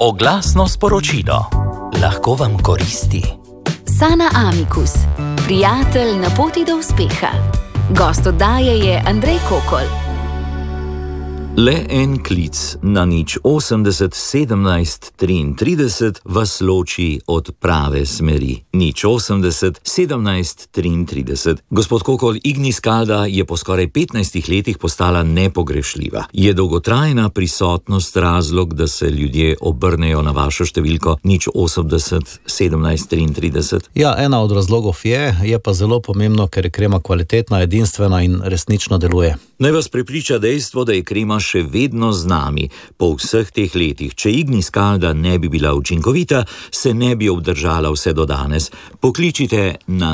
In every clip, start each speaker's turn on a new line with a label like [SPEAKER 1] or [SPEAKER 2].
[SPEAKER 1] Oglasno sporočilo. Lahko vam koristi.
[SPEAKER 2] Sana Amicus, prijatelj na poti do uspeha. Gost oddaje je Andrej Kokol.
[SPEAKER 3] Le en klic na 080 17 33 vas loči od prave smeri. 080 17 33. Gospod Kokol, Ignis Skalda je po skoraj 15 letih postala nepogrešljiva. Je dolgotrajna prisotnost razlog, da se ljudje obrnejo na vašo številko 080 17 33?
[SPEAKER 4] Ja, ena od razlogov je pa zelo pomembno, ker je krema kvalitetna, edinstvena in resnično deluje.
[SPEAKER 3] Naj vas prepriča dejstvo, da je krema še vedno z nami. Po vseh teh letih, če Ignis Skalda ne bi bila učinkovita, se ne bi obdržala vse do danes. Pokličite na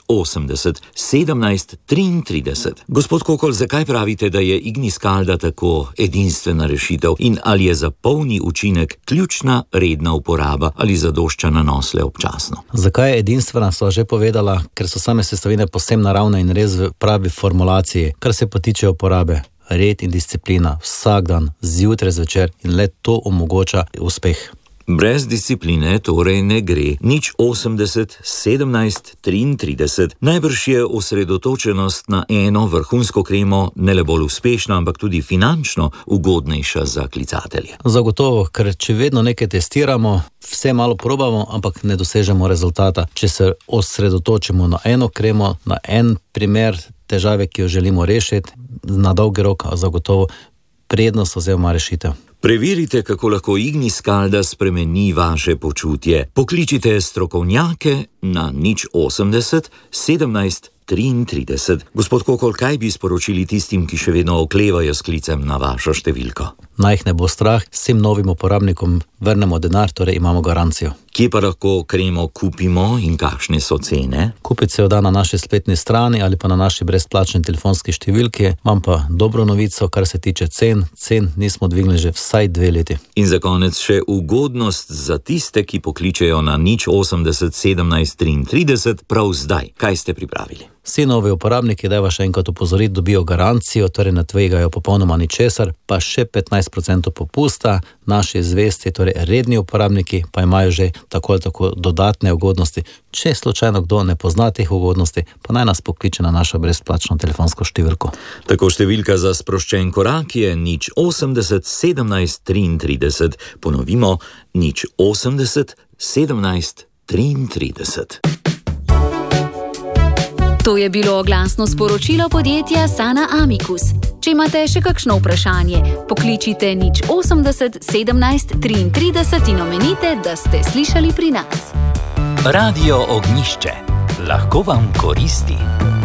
[SPEAKER 3] 080 17 33. Gospod Kokol, zakaj pravite, da je Ignis Skalda tako edinstvena rešitev in ali je za polni učinek ključna redna uporaba ali zadošča nanos le občasno?
[SPEAKER 4] Zakaj je edinstvena, sva že povedala, ker so same sestavine povsem naravne in res v pravi formulaciji. Kar se pa tiče uporabe, red in disciplina, vsak dan, zjutraj, zvečer, in le to omogoča uspeh.
[SPEAKER 3] Brez discipline torej ne gre. 080 17 33. Najbrž je osredotočenost na eno vrhunsko kremo ne le bolj uspešna, ampak tudi finančno ugodnejša za klicatelje.
[SPEAKER 4] Zagotovo, ker če vedno nekaj testiramo, vse malo probamo, ampak ne dosežemo rezultata. Če se osredotočimo na eno kremo, na en primer težave, ki jo želimo rešiti, na dolgi rok zagotovo prednost oziroma rešitev.
[SPEAKER 3] Preverite, kako lahko Ignis Skalda spremeni vaše počutje. Pokličite strokovnjake na 080 17 33. Gospod Kokol, kaj bi sporočili tistim, ki še vedno oklevajo s klicem na vašo številko?
[SPEAKER 4] Naj jih ne bo strah, vsem novim uporabnikom vrnemo denar, torej imamo garancijo.
[SPEAKER 3] Kje pa lahko kremo kupimo in kakšne so cene?
[SPEAKER 4] Kupiti se jo da na naši spletni strani ali pa na naši brezplačni telefonski številki. Imam pa dobro novico, kar se tiče cen. Cen nismo dvignili že vsaj 2 leti.
[SPEAKER 3] In za konec še ugodnost za tiste, ki pokličejo na 080 17 33 prav zdaj. Kaj ste pripravili?
[SPEAKER 4] Vsi novi uporabniki, da vas še enkrat opozoriti, dobijo garancijo, torej ne tvegajo popolnoma ničesar, pa še 15% popusta. Naši zvesti, torej redni uporabniki, pa imajo že tako ali tako dodatne ugodnosti. Če slučajno kdo ne pozna teh ugodnosti, pa naj nas pokliče na našo brezplačno telefonsko številko.
[SPEAKER 3] Tako številka za sproščen korak je 080 17 33. Ponovimo, 080 17 33.
[SPEAKER 2] To je bilo oglasno sporočilo podjetja Sana Amicus. Če imate še kakšno vprašanje, pokličite 080 17 33 in omenite, da ste slišali pri nas.
[SPEAKER 1] Radio Ognjišče. Lahko vam koristi.